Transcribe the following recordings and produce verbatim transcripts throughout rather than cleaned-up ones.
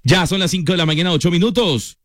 Ya son las cinco de la mañana, ocho minutos.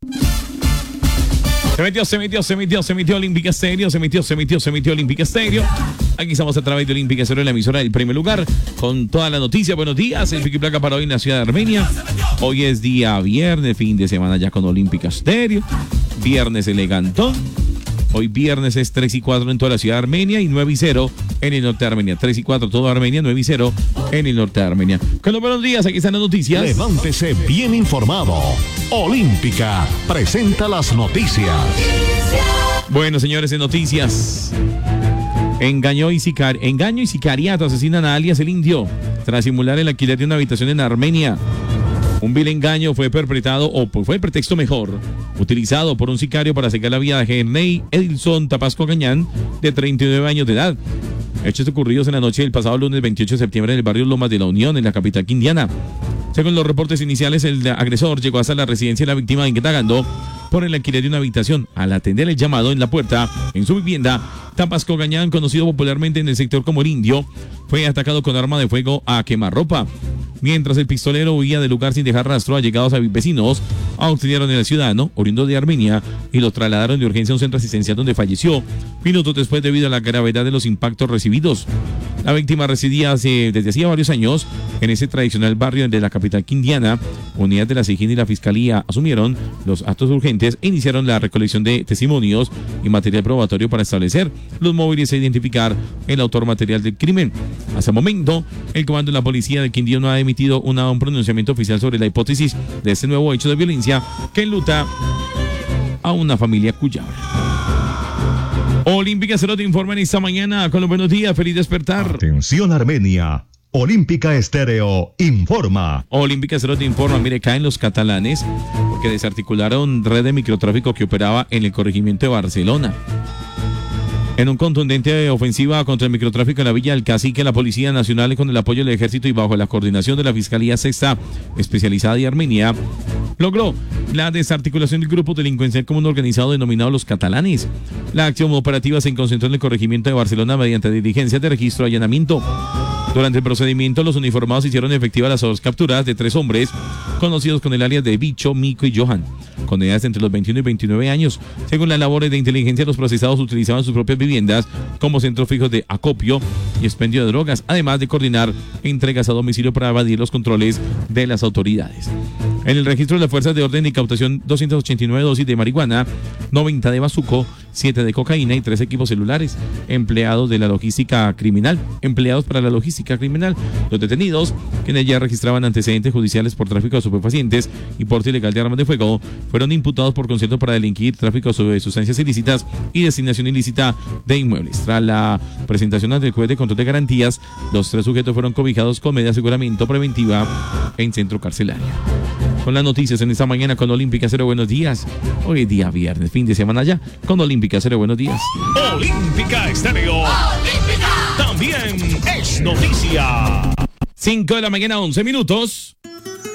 Se metió, se metió, se metió, se metió Olímpica Estéreo, se metió, se metió, se metió Olímpica Estéreo. Aquí estamos a través de Olímpica Estéreo, la emisora del primer lugar, con toda la noticia. Buenos días, el pico y placa para hoy en la ciudad de Armenia. Hoy es día viernes, fin de semana ya con Olímpica Estéreo. Viernes elegantón. Hoy viernes es tres y cuatro en toda la ciudad de Armenia y nueve y cero en el norte de Armenia. tres y cuatro toda Armenia, nueve y cero en el norte de Armenia. Con los buenos días, aquí están las noticias. Levántese bien informado. Olímpica presenta las noticias. Bueno, señores, en noticias. Engañó y sicar... Engaño y sicariato asesinan a alias el Indio tras simular el alquiler de una habitación en Armenia. Un vil engaño fue perpetrado, o fue el pretexto mejor, utilizado por un sicario para sacar la vida de Genei Edilson Tapasco Gañán, de treinta y nueve años de edad. Hechos ocurridos en la noche del pasado lunes veintiocho de septiembre en el barrio Lomas de la Unión, en la capital quindiana. Según los reportes iniciales, el agresor llegó hasta la residencia de la víctima indagando por el alquiler de una habitación. Al atender el llamado en la puerta, en su vivienda, Tapasco Gañán, conocido popularmente en el sector como el Indio, fue atacado con arma de fuego a quemarropa. Mientras el pistolero huía del lugar sin dejar rastro, allegados a vecinos auxiliaron al ciudadano, oriundo de Armenia, y lo trasladaron de urgencia a un centro asistencial donde falleció minutos después debido a la gravedad de los impactos recibidos. La víctima residía hace, desde hacía varios años en ese tradicional barrio de la capital quindiana. Unidades de la SIGIN y la Fiscalía asumieron los actos urgentes e iniciaron la recolección de testimonios y material probatorio para establecer los móviles e identificar el autor material del crimen. Hasta el momento, el comando de la policía de Quindío no ha emitido una, un pronunciamiento oficial sobre la hipótesis de este nuevo hecho de violencia que enluta a una familia cuyabra. Olímpica Estéreo te informa en esta mañana con los buenos días. Feliz despertar. Atención Armenia. Olímpica Estéreo informa. Olímpica Estéreo te informa. Mire, caen los catalanes porque desarticularon red de microtráfico que operaba en el corregimiento de Barcelona. En un contundente ofensiva contra el microtráfico en la Villa del Cacique, la Policía Nacional, con el apoyo del Ejército y bajo la coordinación de la Fiscalía Sexta Especializada de Armenia, logró la desarticulación del grupo delincuencial común organizado denominado Los Catalanes. La acción operativa se concentró en el corregimiento de Barcelona mediante diligencias de registro y allanamiento. Durante el procedimiento, los uniformados hicieron efectivas las dos capturas de tres hombres conocidos con el alias de Bicho, Mico y Johan, con edades entre los veintiuno y veintinueve años. Según las labores de inteligencia, los procesados utilizaban sus propias viviendas como centros fijos de acopio y expendio de drogas, además de coordinar entregas a domicilio para evadir los controles de las autoridades. En el registro de las fuerzas de orden y cautación, doscientas ochenta y nueve dosis de marihuana, noventa de bazuco, siete de cocaína y tres equipos celulares, empleados de la logística criminal, empleados para la logística criminal. Los detenidos, quienes ya registraban antecedentes judiciales por tráfico de estupefacientes y porte ilegal de armas de fuego, fueron imputados por concierto para delinquir, tráfico de sustancias ilícitas y destinación ilícita de inmuebles. Tras la presentación ante el juez de control de garantías, los tres sujetos fueron cobijados con medida de aseguramiento preventiva en centro carcelario. Con las noticias en esta mañana con Olímpica Estéreo, buenos días. Hoy es día viernes, fin de semana ya, con Olímpica Estéreo, buenos días. Olímpica Estéreo. Olímpica. También es noticia. cinco de la mañana, once minutos.